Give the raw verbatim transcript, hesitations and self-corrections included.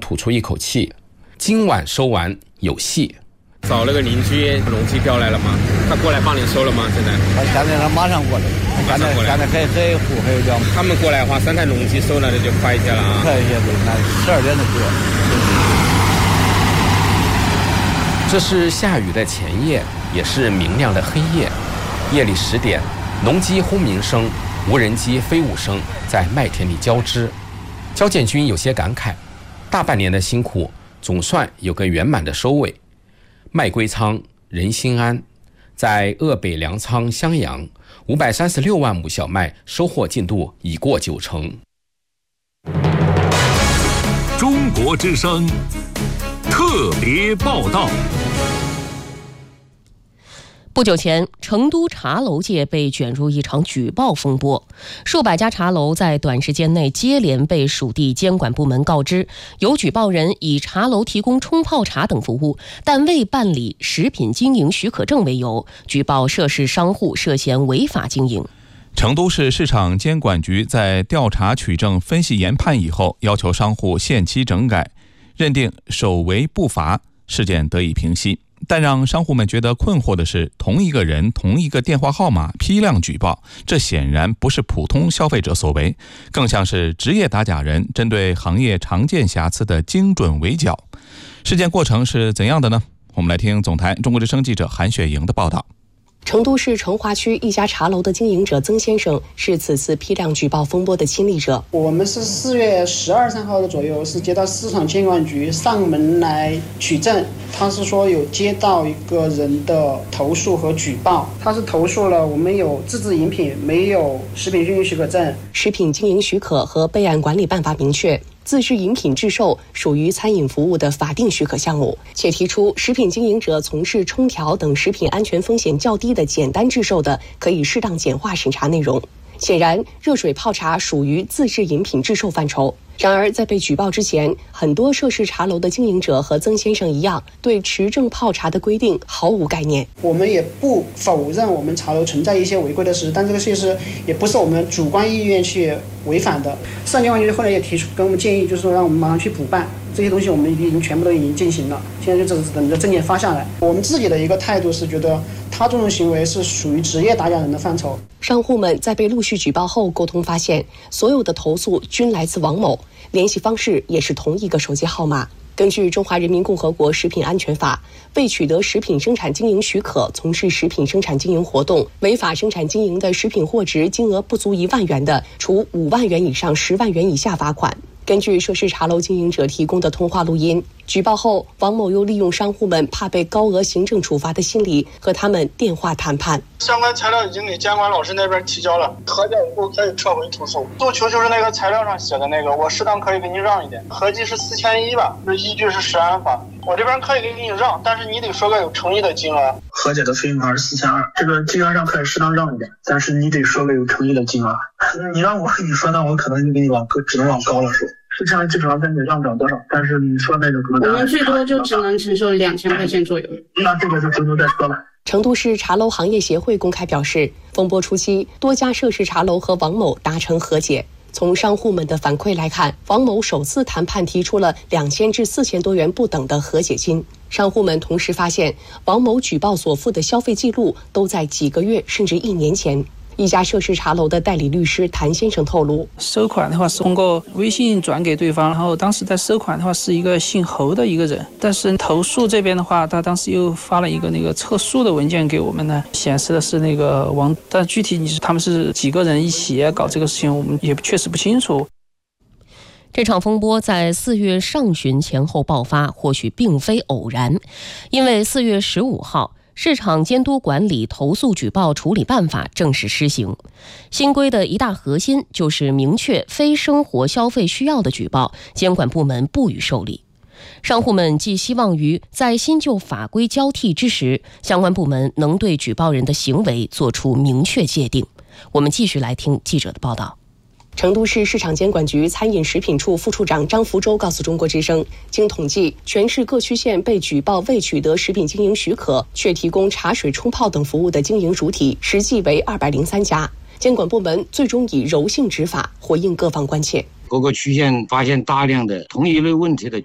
吐出一口气，今晚收完有戏。 找了个邻居，农机调来了吗？他过来帮你收了吗？现在？ 他现在他马上过来， 马上过来。 现在还还有户还有两。 他们过来的话，三台农机收了，那就快一些了啊。 快一些，对，那十二点就过。 这是下雨的前夜，也是明亮的黑夜。夜里十点，农机轰鸣声、无人机飞舞声在麦田里交织。焦建军有些感慨，大半年的辛苦总算有个圆满的收尾。麦归仓，人心安。在鄂北粮仓襄阳，五百三十六万亩小麦收获进度已过九成。 中国之声特别报道。 不久前，成都茶楼界被卷入一场举报风波，数百家茶楼在短时间内接连被属地监管部门告知，有举报人以茶楼提供冲泡茶等服务，但未办理食品经营许可证为由，举报涉事商户涉嫌违法经营。 成都市市场监管局在调查取证分析研判以后，要求商户限期整改，认定首违不罚，事件得以平息。但让商户们觉得困惑的是，同一个人、同一个电话号码批量举报，这显然不是普通消费者所为，更像是职业打假人针对行业常见瑕疵的精准围剿。事件过程是怎样的呢？我们来听总台中国之声记者韩雪莹的报道。 成都市成华区一家茶楼的经营者曾先生是此次批量举报风波的亲历者。 我们是四月十二三号的左右，是接到市场监管局上门来取证，他是说有接到一个人的投诉和举报，他是投诉了我们有自制饮品，没有食品经营许可证。 食品经营许可和备案管理办法明确，自制饮品制售属于餐饮服务的法定许可项目，且提出食品经营者从事冲调等食品安全风险较低的简单制售的，可以适当简化审查内容。显然，热水泡茶属于自制饮品制售范畴。然而，在被举报之前，很多涉事茶楼的经营者和曾先生一样，对持证泡茶的规定毫无概念。 我们也不否认我们茶楼存在一些违规的事，但这个事实也不是我们主观意愿去违反的。市场监管局后来也提出跟我们建议，就是说让我们马上去补办这些东西，我们已经全部都已经进行了，现在就只是等着证件发下来。我们自己的一个态度是觉得他这种行为是属于职业打假人的范畴。 商户们在被陆续举报后沟通发现，所有的投诉均来自王某，联系方式也是同一个手机号码。根据《中华人民共和国食品安全法》，未取得食品生产经营许可从事食品生产经营活动，违法生产经营的食品货值金额不足一万元的，处五万元以上十万元以下罚款。根据涉事茶楼经营者提供的通话录音，举报后，王某又利用商户们怕被高额行政处罚的心理，和他们电话谈判。 相关材料已经给监管老师那边提交了，核检以后可以撤回投诉。诉求就是那个材料上写的那个，我适当可以给你让一点，合计是四千一吧，这依据是食安法。我这边可以给你让，但是你得说个有诚意的金额。和解的费用还是四千二，这个金额上可以适当让一点，但是你得说个有诚意的金额。你让我你说，那我可能就给你往只能往高了说。四千二基本上跟你让不了多少，但是你说那个可能我们最多就只能承受两千块钱左右。那这个就回头再说了。 成都市茶楼行业协会公开表示，风波初期，多家涉事茶楼和王某达成和解。从商户们的反馈来看，王某首次谈判提出了两千至四千多元不等的和解金。商户们同时发现，王某举报所付的消费记录都在几个月甚至一年前。一家涉事茶楼的代理律师谭先生透露， 收款的话是通过微信转给对方，然后当时在收款的话是一个姓侯的一个人，但是投诉这边的话，他当时又发了一个那个测速的文件给我们呢，显示的是那个王，但具体你是他们是几个人一起搞这个事情，我们也确实不清楚。 这场风波在四月上旬前后爆发，或许并非偶然，因为四月十五号。市场监督管理投诉举报处理办法正式施行，新规的一大核心就是明确非生活消费需要的举报，监管部门不予受理。商户们寄希望于在新旧法规交替之时，相关部门能对举报人的行为做出明确界定。我们继续来听记者的报道。成都市市场监管局餐饮食品处副处长张福洲告诉中国之声，经统计，全市各区县被举报未取得食品经营许可却提供茶水冲泡等服务的经营主体实际为二百零三家。监管部门最终以柔性执法回应各方关切。 各个区县发现大量的同一类问题的